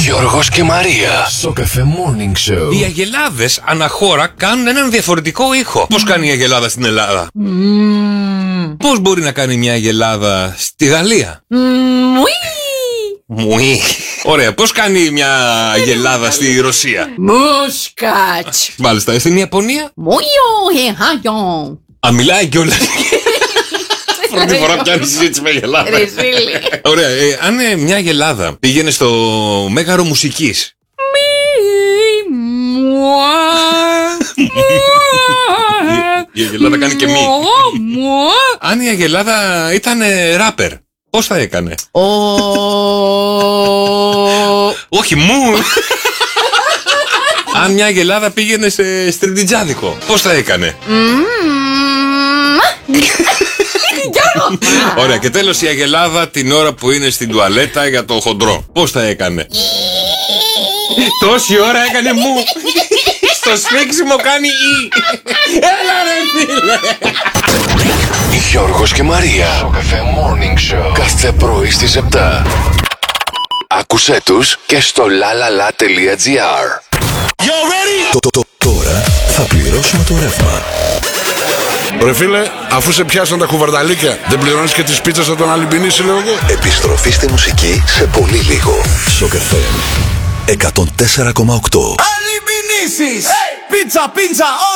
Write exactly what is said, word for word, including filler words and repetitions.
Γιώργος και Μαρία. Σοκαφέ Morning Show. Οι αγελάδες αναχώρα κάνουν έναν διαφορετικό ήχο. Πώς κάνει η αγελάδα στην Ελλάδα? Mm. Πώς μπορεί να κάνει μια αγελάδα στη Γαλλία? Μουί. Ωραία, πώς κάνει μια αγελάδα στη Ρωσία? Μουσκάτς. Μάλιστα, στην Ιαπωνία? Μουιό χεχάγιον. Α, μιλάει κιόλας. Πρώτη φορά πιάνει συζήτηση με αγελάδα. Ωραία, ε, αν ε, μια αγελάδα πήγαινε στο Μέγαρο Μουσικής. Η αγελάδα κάνει και μη. Αν η αγελάδα ήταν ράπερ, πώς θα έκανε? Όχι, μου. Αν μια αγελάδα πήγαινε σε στριμπτιτζάδικο, πώς θα έκανε? Ωραία, και τέλος η αγελάδα την ώρα που είναι στην τουαλέτα για το χοντρό, πώς θα έκανε? Τόση ώρα έκανε μου. Στο σφίξιμο κάνει ή. Έλα ρε φίλε. Γιώργος και Μαρία. Σοκαφέ Morning Show. Κάθε πρωί στις επτά. Άκουσέ τους και στο lalala.gr. Το, το, το, τώρα θα πληρώσουμε το ρεύμα. Ρε φίλε, αφού σε πιάσαν τα κουβαρδαλίκια, δεν πληρώνεις και τις πίτσες από τον Αλυμπινίση, λέω εγώ. Επιστροφή στη μουσική σε πολύ λίγο. Σοκαφέ εκατόν τέσσερα κόμμα οκτώ. Αλυμπινίσεις! Πίτσα, πίτσα,